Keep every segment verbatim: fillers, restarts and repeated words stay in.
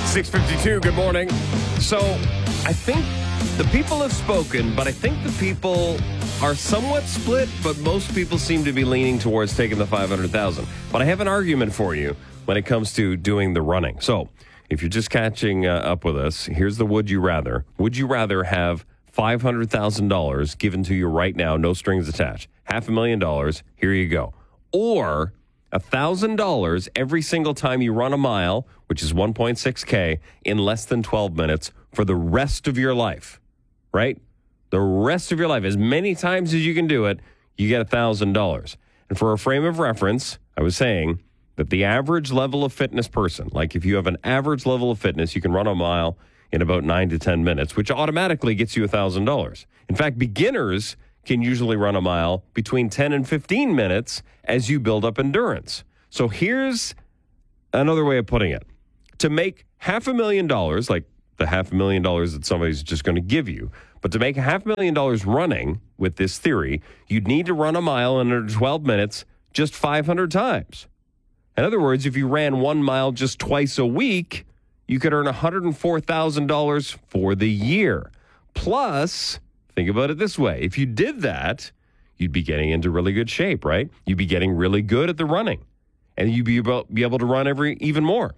six fifty-two, good morning. So, I think the people have spoken, but I think the people are somewhat split, but most people seem to be leaning towards taking the five hundred thousand dollars. But I have an argument for you when it comes to doing the running. So, if you're just catching uh, up with us, here's the would you rather. Would you rather have five hundred thousand dollars given to you right now, no strings attached? Half a million dollars, here you go. Or one thousand dollars every single time you run a mile, which is one point six K, in less than twelve minutes for the rest of your life, right? The rest of your life, as many times as you can do it, you get one thousand dollars. And for a frame of reference, I was saying that the average level of fitness person, like if you have an average level of fitness, you can run a mile in about nine to ten minutes, which automatically gets you one thousand dollars. In fact, beginners can usually run a mile between ten and fifteen minutes as you build up endurance. So here's another way of putting it. To make half a million dollars, like the half a million dollars that somebody's just going to give you, but to make a half a million dollars running with this theory, you'd need to run a mile in under twelve minutes just five hundred times. In other words, if you ran one mile just twice a week, you could earn one hundred four thousand dollars for the year. Plus, think about it this way. If you did that, you'd be getting into really good shape, right? You'd be getting really good at the running. And you'd be able, be able to run every even more.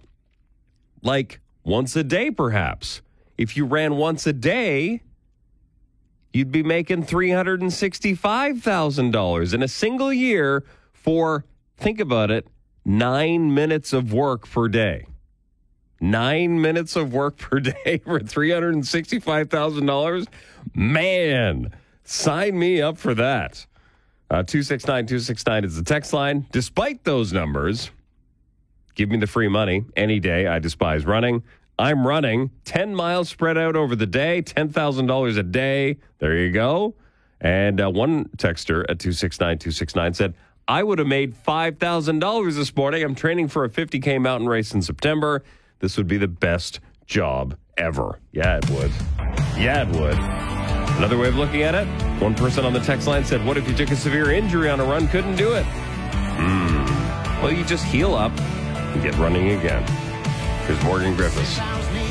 Like once a day, perhaps. If you ran once a day, you'd be making three hundred sixty-five thousand dollars in a single year for, think about it, nine minutes of work per day. Nine minutes of work per day for three hundred sixty-five thousand dollars? Man, sign me up for that. Uh, two six nine, two six nine is the text line. Despite those numbers, give me the free money any day. I despise running. I'm running ten miles spread out over the day, ten thousand dollars a day. There you go. And uh, one texter at two six nine, two six nine said, I would have made five thousand dollars this morning. I'm training for a fifty K mountain race in September. This would be the best job ever. Yeah, it would. Yeah, it would. Another way of looking at it, one person on the text line said, what if you took a severe injury on a run, couldn't do it? Hmm. Well, you just heal up and get running again. Here's Morgan Griffiths.